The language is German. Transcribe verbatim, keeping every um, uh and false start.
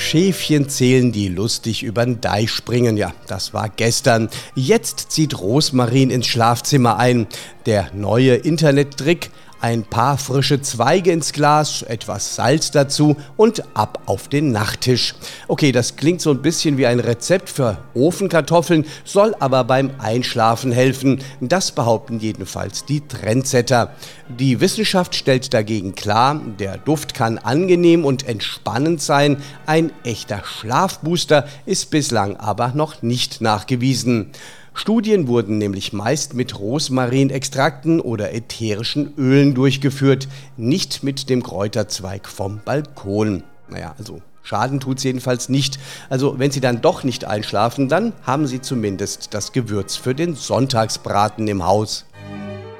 Schäfchen zählen, die lustig übern Deich springen. Ja, das war gestern. Jetzt zieht Rosmarin ins Schlafzimmer ein. Der neue Internettrick: ein paar frische Zweige ins Glas, etwas Salz dazu und ab auf den Nachttisch. Okay, das klingt so ein bisschen wie ein Rezept für Ofenkartoffeln, soll aber beim Einschlafen helfen. Das behaupten jedenfalls die Trendsetter. Die Wissenschaft stellt dagegen klar, der Duft kann angenehm und entspannend sein. Ein echter Schlafbooster ist bislang aber noch nicht nachgewiesen. Studien wurden nämlich meist mit Rosmarinextrakten oder ätherischen Ölen durchgeführt, nicht mit dem Kräuterzweig vom Balkon. Naja, also Schaden tut's jedenfalls nicht. Also wenn Sie dann doch nicht einschlafen, dann haben Sie zumindest das Gewürz für den Sonntagsbraten im Haus.